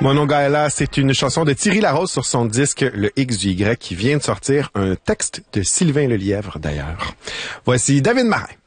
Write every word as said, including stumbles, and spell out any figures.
Monongahela, c'est une chanson de Thierry Larose sur son disque Le X du Y qui vient de sortir, un texte de Sylvain Lelièvre d'ailleurs. Voici David Marin.